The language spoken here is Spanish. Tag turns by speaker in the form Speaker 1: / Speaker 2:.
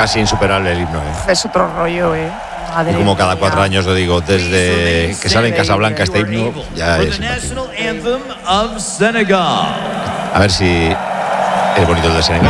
Speaker 1: casi insuperable el himno,
Speaker 2: Es otro rollo,
Speaker 1: y como cada 4 años lo digo, desde que sale en Casablanca este himno, ya es simpático. A ver si es bonito el de Senegal.